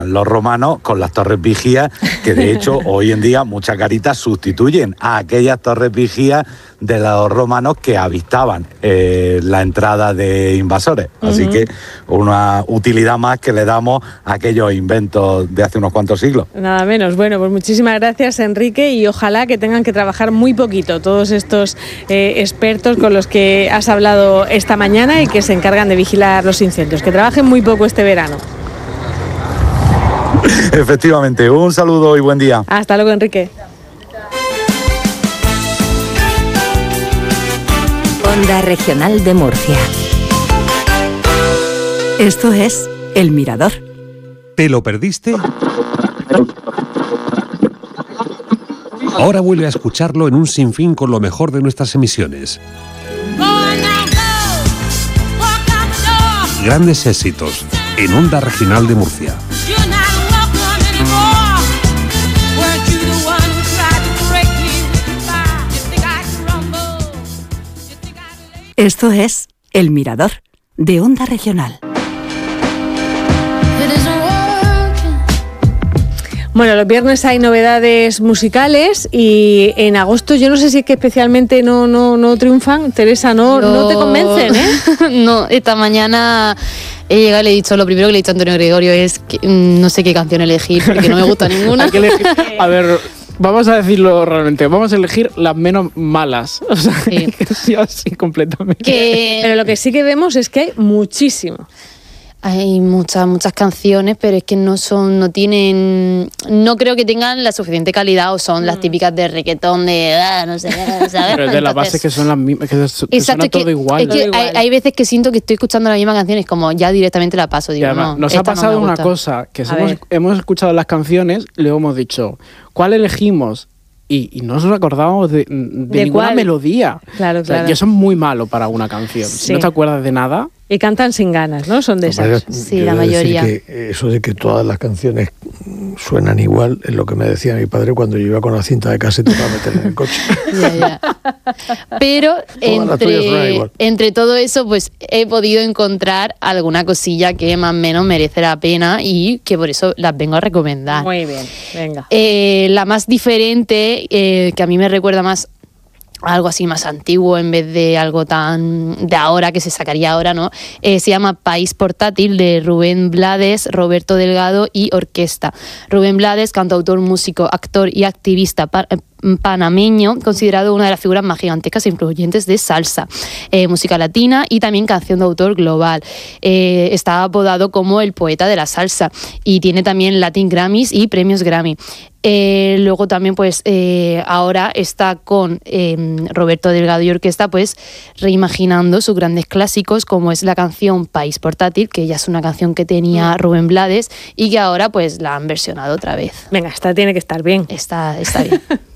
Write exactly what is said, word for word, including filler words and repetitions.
los romanos con las torres vigías, que de hecho hoy en día muchas garitas sustituyen a aquellas torres vigías de los romanos que avistaban eh, la entrada de invasores. Así uh-huh. que una utilidad más que le damos a aquellos inventos de hace unos cuantos siglos. Nada menos. Bueno, pues muchísimas gracias, Enrique, y ojalá que tengan que trabajar muy poquito todos estos eh, expertos con los que has hablado esta mañana y que se encargan de vigilar los incendios. Que trabajen muy poco este verano. Efectivamente, un saludo y buen día. Hasta luego, Enrique. Onda Regional de Murcia. Esto es El Mirador. ¿Te lo perdiste? Ahora vuelve a escucharlo en un sinfín con lo mejor de nuestras emisiones. Grandes éxitos en Onda Regional de Murcia. Esto es El Mirador, de Onda Regional. Bueno, los viernes hay novedades musicales y en agosto yo no sé si es que especialmente no, no, no triunfan. Teresa, no, Yo... no te convencen, ¿eh? No, esta mañana he llegado y le he dicho, lo primero que le he dicho a Antonio Gregorio es que no sé qué canción elegir porque no me gusta ninguna. Hay que elegir, a ver... Vamos a decirlo realmente, vamos a elegir las menos malas, o sea, sí, sí así completamente. Que... Pero lo que sí que vemos es que hay muchísimo. Hay muchas, muchas canciones, pero es que no son, no tienen, no creo que tengan la suficiente calidad o son mm. las típicas de reggaetón de, ah, no sé, ¿sabes? Pero es de la base que son las mismas, que, que exacto, suena todo que, igual. Es que hay, hay veces que siento que estoy escuchando la misma canción y es como ya directamente la paso, digo, además, no, nos ha pasado no una cosa, que hemos, hemos escuchado las canciones, luego hemos dicho, ¿cuál elegimos? Y, y no nos acordábamos de, de, ¿De ninguna cuál? melodía. Claro, claro. O sea, y eso es muy malo para una canción. Sí. Si no te acuerdas de nada... Y cantan sin ganas, ¿no? Son de esas. Sí, la mayoría. Que eso de que todas las canciones suenan igual es lo que me decía mi padre cuando yo iba con la cinta de casete para meterla en el coche. Ya, ya. Pero entre, entre todo eso, pues he podido encontrar alguna cosilla que más o menos merece la pena y que por eso las vengo a recomendar. Muy bien, venga. Eh, la más diferente, eh, que a mí me recuerda más algo así más antiguo en vez de algo tan de ahora, que se sacaría ahora, ¿no? Eh, se llama País Portátil, de Rubén Blades, Roberto Delgado y Orquesta. Rubén Blades, cantautor, músico, actor y activista pa- panameño, considerado una de las figuras más gigantescas e influyentes de salsa, eh, música latina y también canción de autor global. Eh, está apodado como el poeta de la salsa y tiene también Latin Grammys y premios Grammy. Eh, luego también pues eh, ahora está con eh, Roberto Delgado y Orquesta pues reimaginando sus grandes clásicos, como es la canción País Portátil, que ya es una canción que tenía Rubén Blades y que ahora pues la han versionado otra vez. Venga, esta tiene que estar bien. Está, está bien.